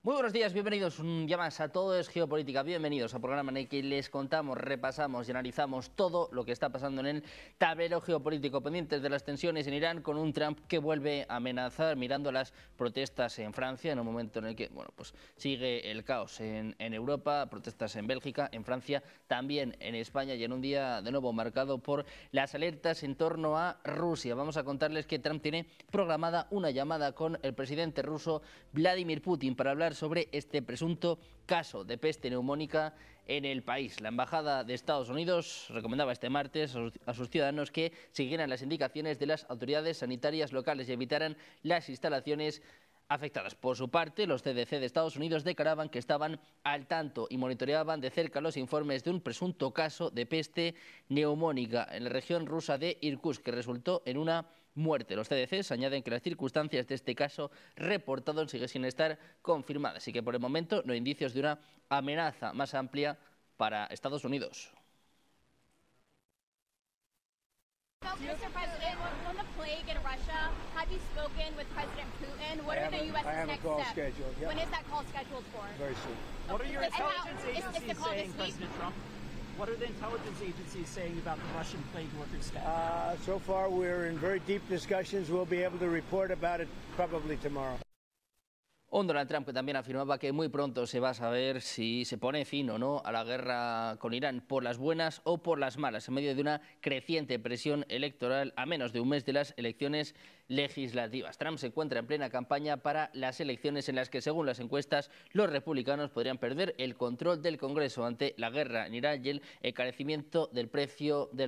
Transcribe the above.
Muy buenos días, bienvenidos un día más a Todo es Geopolítica. Bienvenidos al programa en el que les contamos, repasamos y analizamos todo lo que está pasando en el tablero geopolítico, pendientes de las tensiones en Irán, con un Trump que vuelve a amenazar, mirando las protestas en Francia, en un momento en el que pues sigue el caos en Europa, protestas en Bélgica, en Francia, también en España, y en un día de nuevo marcado por las alertas en torno a Rusia. Vamos a contarles que Trump tiene programada una llamada con el presidente ruso Vladimir Putin para hablar sobre este presunto caso de peste neumónica en el país. La Embajada de Estados Unidos recomendaba este martes a sus ciudadanos que siguieran las indicaciones de las autoridades sanitarias locales y evitaran las instalaciones afectadas. Por su parte, los CDC de Estados Unidos declaraban que estaban al tanto y monitoreaban de cerca los informes de un presunto caso de peste neumónica en la región rusa de Irkutsk, que resultó en una muerte. Los CDC añaden que las circunstancias de este caso reportado siguen sin estar confirmadas y que por el momento no hay indicios de una amenaza más amplia para Estados Unidos. Mr. President, on the plague in Russia, have you spoken with President Putin? What are the U.S.'s I have next a call steps? scheduled. Yeah. When is that call scheduled for? Very soon. What are your And how- intelligence is the agencies call saying, this week? President Trump? What are the intelligence agencies saying about the Russian plague workers' status? So far, we're in very deep discussions. We'll be able to report about it probably tomorrow. Un Donald Trump que también afirmaba que muy pronto se va a saber si se pone fin o no a la guerra con Irán, por las buenas o por las malas, en medio de una creciente presión electoral a menos de un mes de las elecciones legislativas. Trump se encuentra en plena campaña para las elecciones en las que, según las encuestas, los republicanos podrían perder el control del Congreso ante la guerra en Irán y el encarecimiento del precio del